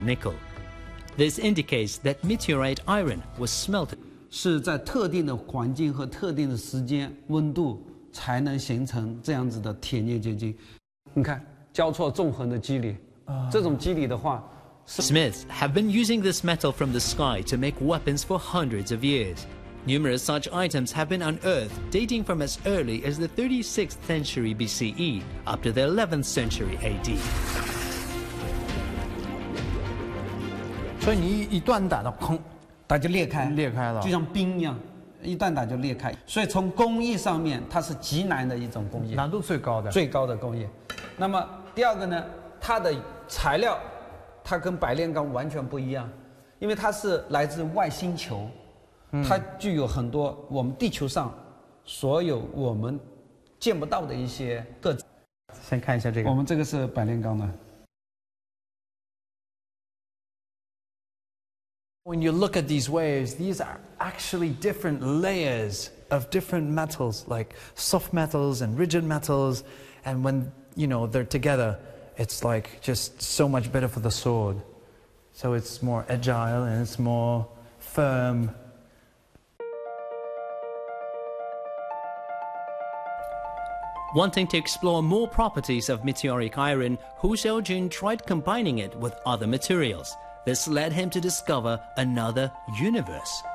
nickel. This indicates that meteorite iron was smelted. 是在特定的环境和特定的时间、温度才能形成这样子的铁镍结晶。你看，交错纵横的机理，这种机理的话。 Smiths have been using this metal from the sky to make weapons for hundreds of years. Numerous such items have been unearthed dating from as early as the 36th century BCE up to the 11th century AD. 所以你一段打到空， 它就裂开了， 就像冰一样，一旦打就裂开。所以从工艺上面，它是极难的一种工艺， 难度最高的工艺。那么第二个呢，它的材料。 它跟百炼钢完全不一样，因为它是来自外星球，它具有很多我们地球上所有我们见不到的一些特质。 先看一下这个， 我们这个是百炼钢的。 When you look at these waves, these are actually different layers of different metals, like soft metals and rigid metals, and when they're together. It's like just so much better for the sword. So it's more agile and it's more firm. Wanting to explore more properties of meteoric iron, Hu Xiaojun tried combining it with other materials. This led him to discover another universe.